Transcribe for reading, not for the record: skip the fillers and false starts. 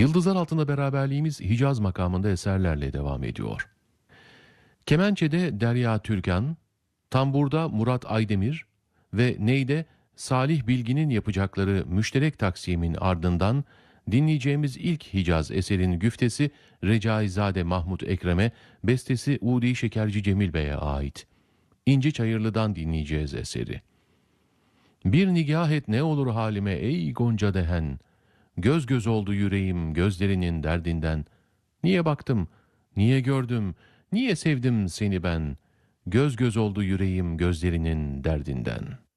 Yıldızlar Altında beraberliğimiz Hicaz makamında eserlerle devam ediyor. Kemençe'de Derya Türkan, tamburda Murat Aydemir ve neyde Salih Bilgin'in yapacakları müşterek taksimin ardından dinleyeceğimiz ilk Hicaz eserin güftesi Recaizade Mahmut Ekrem'e, bestesi Udi Şekerci Cemil Bey'e ait. İnci Çayırlı'dan dinleyeceğiz eseri. Bir nigah et ne olur halime ey Gonca dehen, göz göz oldu yüreğim gözlerinin derdinden. Niye baktım, niye gördüm, niye sevdim seni ben, göz göz oldu yüreğim gözlerinin derdinden.''